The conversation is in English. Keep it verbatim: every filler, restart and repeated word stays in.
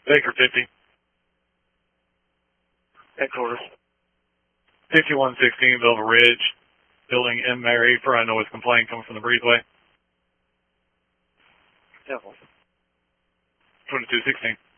Baker fifty. Headquarters. fifty-one sixteen, Velva Ridge. Building M. Mary for a noise complaint coming from the breezeway. Devil. twenty-two sixteen.